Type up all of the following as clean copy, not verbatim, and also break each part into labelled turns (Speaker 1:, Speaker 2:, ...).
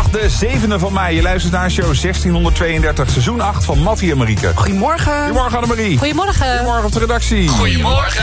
Speaker 1: Donderdag de 7e van mei. Je luistert naar show 1632, seizoen 8 van Mattie en Marieke.
Speaker 2: Goedemorgen.
Speaker 1: Goedemorgen Annemarie.
Speaker 3: Goedemorgen.
Speaker 1: Goedemorgen op de redactie.
Speaker 4: Goedemorgen.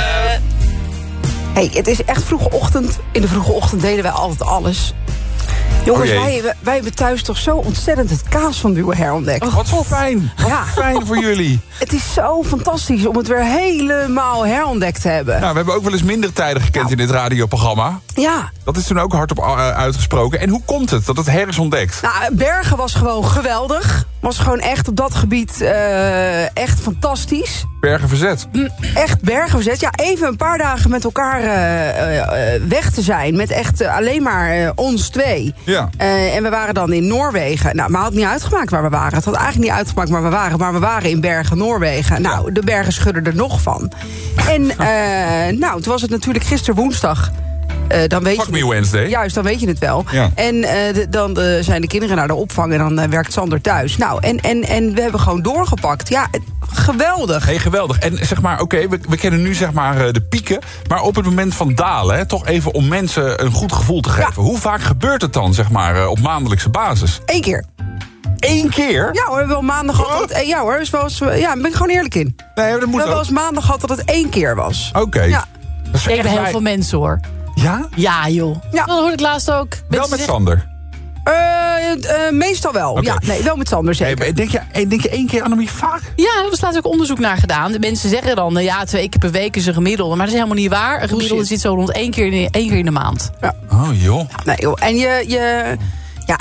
Speaker 2: Hey, het is echt vroege ochtend. In de vroege ochtend deden wij altijd alles. Jongens, wij hebben thuis toch zo ontzettend het kaasfondue herontdekt.
Speaker 1: Wat fijn. Wat fijn voor jullie.
Speaker 2: Het is zo fantastisch om het weer helemaal herontdekt te hebben.
Speaker 1: Nou, we hebben ook wel eens minder tijden gekend in dit radioprogramma.
Speaker 2: Ja.
Speaker 1: Dat is toen ook hardop uitgesproken. En hoe komt het dat het her is ontdekt?
Speaker 2: Nou, Bergen was gewoon geweldig. Was gewoon echt op dat gebied echt fantastisch.
Speaker 1: Bergen verzet.
Speaker 2: Echt Bergen verzet. Ja, even een paar dagen met elkaar weg te zijn. Met echt alleen maar ons twee.
Speaker 1: Ja.
Speaker 2: En we waren dan in Noorwegen. Nou, maar het had niet uitgemaakt waar we waren. Het had eigenlijk niet uitgemaakt waar we waren. Maar we waren in Bergen, Noorwegen. Nou, de bergen schudden er nog van. En toen was het natuurlijk gisteren woensdag. Dan weet
Speaker 1: Fuck
Speaker 2: je
Speaker 1: me
Speaker 2: het.
Speaker 1: Wednesday.
Speaker 2: Juist, dan weet je het wel.
Speaker 1: Ja.
Speaker 2: En dan zijn de kinderen naar de opvang en dan werkt Sander thuis. Nou, en we hebben gewoon doorgepakt. Ja, geweldig.
Speaker 1: Hey, geweldig. En zeg maar, oké, we kennen nu zeg maar de pieken. Maar op het moment van dalen, hè, toch even om mensen een goed gevoel te geven.
Speaker 2: Ja.
Speaker 1: Hoe vaak gebeurt het dan, zeg maar, op maandelijkse basis?
Speaker 2: 1 keer.
Speaker 1: 1 keer?
Speaker 2: Ja hoor, we hebben wel maandag gehad dat het... Ja hoor, is wel eens, ja, daar ben ik gewoon eerlijk in.
Speaker 1: Nee, dat
Speaker 2: We
Speaker 1: moet
Speaker 2: hebben wel
Speaker 1: ook.
Speaker 2: eens maandag gehad dat het 1 keer was.
Speaker 1: Oké.
Speaker 2: Ja.
Speaker 1: Dat is
Speaker 3: Ik denk bij
Speaker 1: echt
Speaker 3: heel veel mensen, hoor.
Speaker 1: Ja?
Speaker 3: Ja, joh.
Speaker 2: Ja.
Speaker 3: Dat hoorde ik laatst ook.
Speaker 1: Wel
Speaker 3: Mensen
Speaker 1: met
Speaker 3: zeggen-
Speaker 1: Sander.
Speaker 2: Meestal wel.
Speaker 1: Oké.
Speaker 2: Ja, nee, wel met Sander zeker.
Speaker 1: Hey, denk je 1 keer Annemarie vaak?
Speaker 3: Ja, er is laatst ook onderzoek naar gedaan. De mensen zeggen dan, 2 keer per week is een gemiddelde. Maar dat is helemaal niet waar. Een gemiddelde
Speaker 2: Bullshit.
Speaker 3: zit zo rond 1 keer in de maand.
Speaker 1: Oh joh.
Speaker 2: Nee, joh. En ja,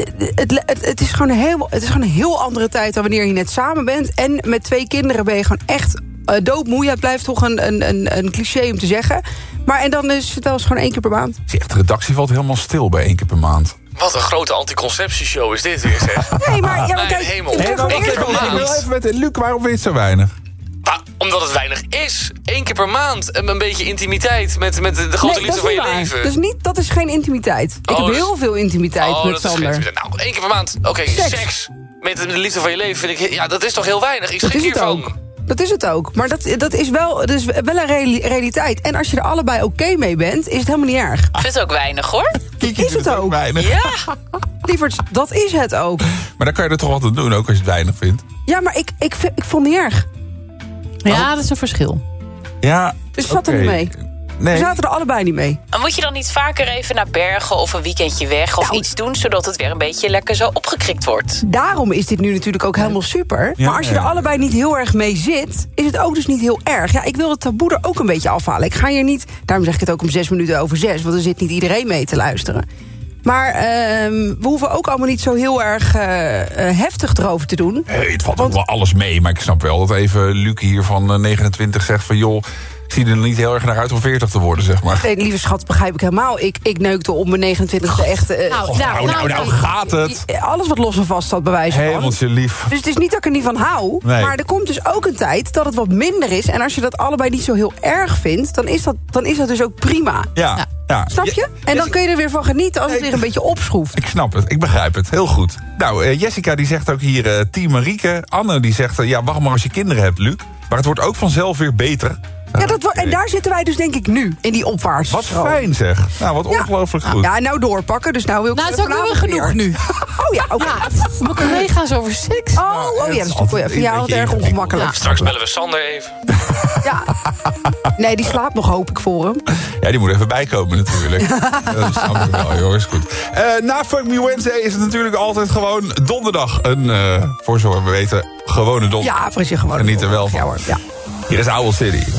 Speaker 2: het is gewoon een heel andere tijd dan wanneer je net samen bent. En met 2 kinderen ben je gewoon echt doodmoe. Ja, het blijft toch een cliché om te zeggen. Maar en dan is het wel eens gewoon 1 keer per maand.
Speaker 1: Zie, echt, de redactie valt helemaal stil bij 1 keer per maand.
Speaker 4: Wat een grote anticonceptieshow is dit weer, zeg.
Speaker 2: Nee, maar, ja, maar
Speaker 4: Mijn
Speaker 2: kijk,
Speaker 4: hemel.
Speaker 2: ik ben
Speaker 4: Hey,
Speaker 2: gewoon
Speaker 4: maar
Speaker 2: eerlijk.
Speaker 4: ik
Speaker 1: Ik wil even met Luc, waarom vind je het zo weinig?
Speaker 4: Maar omdat het weinig is. 1 keer per maand. Een beetje intimiteit met de grote liefde van je leven.
Speaker 2: Dat is geen intimiteit. Ik heb
Speaker 4: dus-
Speaker 2: heel veel intimiteit met
Speaker 4: dat is
Speaker 2: Sander.
Speaker 4: geen... Nou, 1 keer per maand. Oké, seks. Met de liefde van je leven vind ik... Ja, dat is toch heel weinig. Ik
Speaker 2: Dat
Speaker 4: schrik
Speaker 2: is het
Speaker 4: hiervan.
Speaker 2: ook. Dat is het ook. Maar dat is wel een realiteit. En als je er allebei oké mee bent, is het helemaal niet erg.
Speaker 5: Ik vind het ook weinig, hoor.
Speaker 1: Kiki
Speaker 2: Is
Speaker 1: vindt
Speaker 2: het ook?
Speaker 1: weinig.
Speaker 5: Ja.
Speaker 2: Lieverds, dat is het ook.
Speaker 1: Maar dan kan je er toch wat aan doen, ook als je het weinig vindt.
Speaker 2: Ja, maar ik vond het niet erg.
Speaker 3: Ja, dat is een verschil.
Speaker 1: Ja,
Speaker 2: Dus het zat er niet mee. We
Speaker 1: Nee.
Speaker 2: zaten er allebei niet mee.
Speaker 5: Maar moet je dan niet vaker even naar Bergen of een weekendje weg... of
Speaker 2: Nou.
Speaker 5: iets doen, zodat het weer een beetje lekker zo opgekrikt wordt?
Speaker 2: Daarom is dit nu natuurlijk ook helemaal super.
Speaker 1: Ja,
Speaker 2: Maar als je er allebei niet heel erg mee zit, is het ook dus niet heel erg. Ja, ik wil het taboe er ook een beetje afhalen. Ik ga hier niet, daarom zeg ik het ook om 6 minuten over 6... want er zit niet iedereen mee te luisteren. Maar we hoeven ook allemaal niet zo heel erg heftig erover te doen.
Speaker 1: Hey, het valt ook wel alles mee, maar ik snap wel dat even Luc hier van 29 zegt van... joh, ik zie er niet heel erg naar uit om 40 te worden, zeg maar.
Speaker 2: Nee, lieve schat, begrijp ik helemaal. Ik neukte op mijn 29e echt...
Speaker 1: Nou, gaat het?
Speaker 2: Alles wat los en vast zat, bij wijze van.
Speaker 1: Hemeltje lief.
Speaker 2: Dus het is niet dat ik er niet van hou.
Speaker 1: Nee.
Speaker 2: Maar er komt dus ook een tijd dat het wat minder is. En als je dat allebei niet zo heel erg vindt... dan is dat dus ook prima.
Speaker 1: Ja.
Speaker 2: Snap je? En dan kun je er weer van genieten als het weer een beetje opschroeft.
Speaker 1: Ik snap het, ik begrijp het, heel goed. Nou, Jessica die zegt ook hier team Marieke. Anne die zegt, ja, wacht maar als je kinderen hebt, Luc. Maar het wordt ook vanzelf weer beter.
Speaker 2: Ja, en daar zitten wij dus denk ik nu, in die opwaarts.
Speaker 1: Wat fijn zeg. Nou, wat ongelooflijk goed.
Speaker 2: Ja, nou doorpakken, dus nou wil ik
Speaker 3: Nou, het is ook wel
Speaker 2: vanavond
Speaker 3: genoeg
Speaker 2: weer.
Speaker 3: nu.
Speaker 2: Oh ja, oké.
Speaker 3: Mijn collega's over seks.
Speaker 2: Oh ja, dat is toch voor jou
Speaker 1: een
Speaker 2: het
Speaker 1: beetje
Speaker 2: erg
Speaker 1: ingewikkeld.
Speaker 2: ongemakkelijk.
Speaker 4: Straks bellen we Sander even.
Speaker 2: Ja. Nee, die slaapt nog, hoop ik voor hem.
Speaker 1: Ja, die moet even bijkomen natuurlijk. Dat snap ik wel, joh, is goed. Na Fuck Me Wednesday is het natuurlijk altijd gewoon donderdag. Voor zover we weten, gewone donderdag.
Speaker 2: Ja, precies gewoon.
Speaker 1: Geniet er wel van.
Speaker 2: Ja hoor, ja.
Speaker 1: Hier is Owl City.